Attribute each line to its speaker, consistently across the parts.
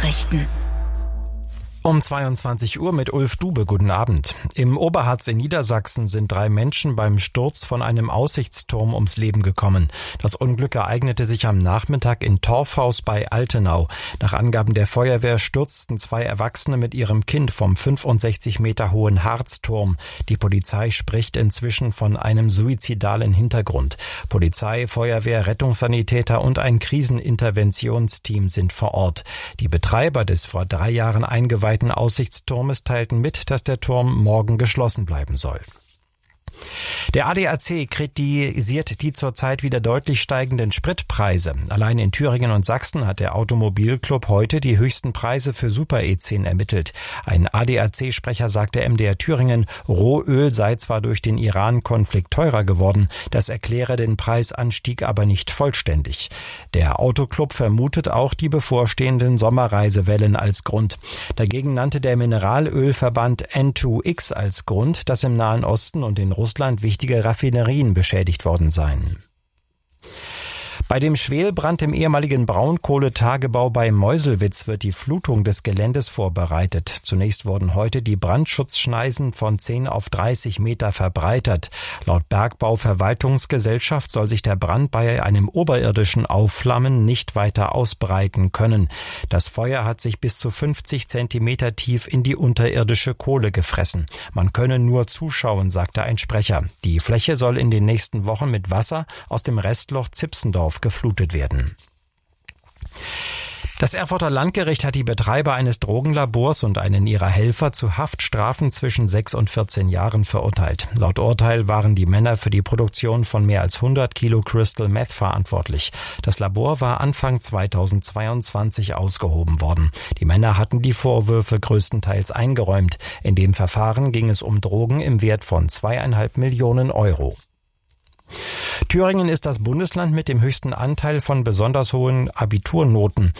Speaker 1: Nachrichten.
Speaker 2: Um 22 Uhr mit Ulf Dube. Guten Abend. Im Oberharz in Niedersachsen sind 3 Menschen beim Sturz von einem Aussichtsturm ums Leben gekommen. Das Unglück ereignete sich am Nachmittag in Torfhaus bei Altenau. Nach Angaben der Feuerwehr stürzten 2 Erwachsene mit ihrem Kind vom 65 Meter hohen Harzturm. Die Polizei spricht inzwischen von einem suizidalen Hintergrund. Polizei, Feuerwehr, Rettungssanitäter und ein Kriseninterventionsteam sind vor Ort. Die Betreiber des vor 3 Jahren eingeweihten Aussichtsturmes teilten mit, dass der Turm morgen geschlossen bleiben soll. Der ADAC kritisiert die zurzeit wieder deutlich steigenden Spritpreise. Allein in Thüringen und Sachsen hat der Automobilclub heute die höchsten Preise für Super-E10 ermittelt. Ein ADAC-Sprecher sagte MDR Thüringen, Rohöl sei zwar durch den Iran-Konflikt teurer geworden, das erkläre den Preisanstieg aber nicht vollständig. Der Autoclub vermutet auch die bevorstehenden Sommerreisewellen als Grund. Dagegen nannte der Mineralölverband N2X als Grund, dass im Nahen Osten und in Russland wichtige Raffinerien beschädigt worden seien. Bei dem Schwelbrand im ehemaligen Braunkohletagebau bei Meuselwitz wird die Flutung des Geländes vorbereitet. Zunächst wurden heute die Brandschutzschneisen von 10 auf 30 Meter verbreitert. Laut Bergbauverwaltungsgesellschaft soll sich der Brand bei einem oberirdischen Aufflammen nicht weiter ausbreiten können. Das Feuer hat sich bis zu 50 Zentimeter tief in die unterirdische Kohle gefressen. Man könne nur zuschauen, sagte ein Sprecher. Die Fläche soll in den nächsten Wochen mit Wasser aus dem Restloch Zipsendorf geflutet werden. Das Erfurter Landgericht hat die Betreiber eines Drogenlabors und einen ihrer Helfer zu Haftstrafen zwischen 6 und 14 Jahren verurteilt. Laut Urteil waren die Männer für die Produktion von mehr als 100 Kilo Crystal Meth verantwortlich. Das Labor war Anfang 2022 ausgehoben worden. Die Männer hatten die Vorwürfe größtenteils eingeräumt. In dem Verfahren ging es um Drogen im Wert von 2,5 Millionen Euro. Thüringen ist das Bundesland mit dem höchsten Anteil von besonders hohen Abiturnoten.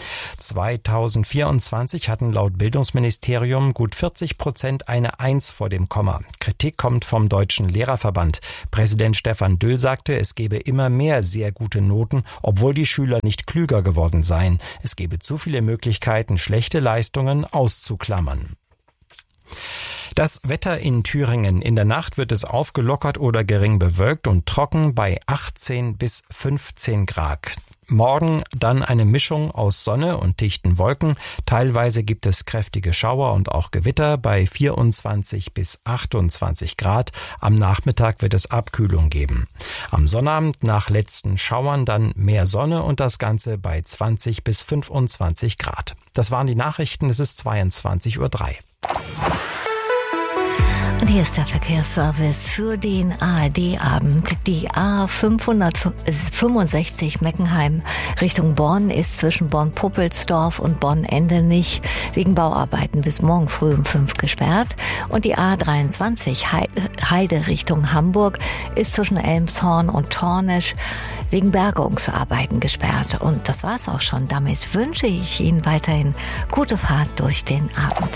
Speaker 2: 2024 hatten laut Bildungsministerium gut 40% eine 1 vor dem Komma. Kritik kommt vom Deutschen Lehrerverband. Präsident Stefan Düll sagte, es gebe immer mehr sehr gute Noten, obwohl die Schüler nicht klüger geworden seien. Es gebe zu viele Möglichkeiten, schlechte Leistungen auszuklammern. Das Wetter in Thüringen. In der Nacht wird es aufgelockert oder gering bewölkt und trocken bei 18 bis 15 Grad. Morgen dann eine Mischung aus Sonne und dichten Wolken. Teilweise gibt es kräftige Schauer und auch Gewitter bei 24 bis 28 Grad. Am Nachmittag wird es Abkühlung geben. Am Sonnabend nach letzten Schauern dann mehr Sonne und das Ganze bei 20 bis 25 Grad. Das waren die Nachrichten. Es ist 22:03 Uhr.
Speaker 1: Und hier ist der Verkehrsservice für den ARD-Abend. Die A565 Meckenheim Richtung Bonn ist zwischen Bonn-Puppelsdorf und Bonn-Endenich wegen Bauarbeiten bis morgen früh um 5 gesperrt. Und die A23 Heide Richtung Hamburg ist zwischen Elmshorn und Tornisch wegen Bergungsarbeiten gesperrt. Und das war's auch schon. Damit wünsche ich Ihnen weiterhin gute Fahrt durch den Abend.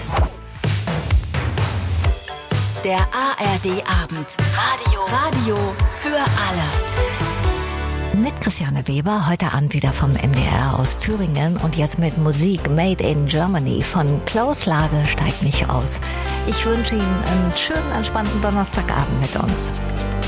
Speaker 3: Der ARD-Abend. Radio für alle.
Speaker 1: Mit Christiane Weber, heute Abend wieder vom MDR aus Thüringen und jetzt mit Musik Made in Germany von Klaus Lage steigt nicht aus. Ich wünsche Ihnen einen schönen, entspannten Donnerstagabend mit uns.